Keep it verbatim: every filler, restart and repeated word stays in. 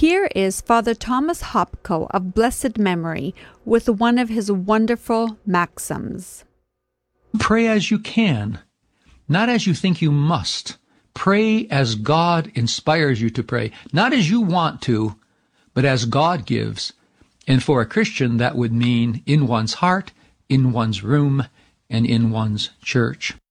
Here is Father Thomas Hopko of blessed memory with one of his wonderful maxims. Pray as you can, not as you think you must. Pray as God inspires you to pray, not as you want to, but as God gives. And for a Christian, that would mean in one's heart, in one's room, and in one's church.